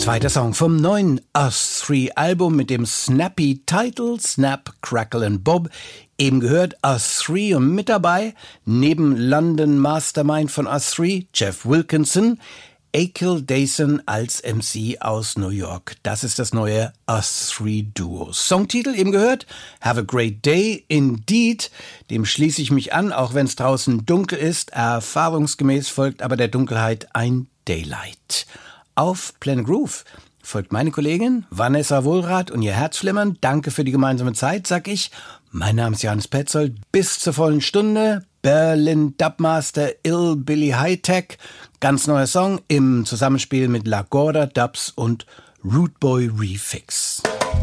Zweiter Song vom neuen Us 3 Album mit dem snappy Title Snap, Crackle and Bob. Eben gehört Us 3 und mit dabei, neben London Mastermind von Us 3, Jeff Wilkinson, Akel Dayson als MC aus New York. Das ist das neue Us 3 Duo. Songtitel eben gehört, Have a Great Day Indeed. Dem schließe ich mich an, auch wenn es draußen dunkel ist. Erfahrungsgemäß folgt aber der Dunkelheit ein Daylight. Auf Planet Groove folgt meine Kollegin Vanessa Wohlrath und ihr Herzflimmern. Danke für die gemeinsame Zeit, sag ich. Mein Name ist Johannes Petzold. Bis zur vollen Stunde. Berlin Dubmaster Ill Billy Hightech. Ganz neuer Song im Zusammenspiel mit La Gorda Dubs und Root Boy Refix.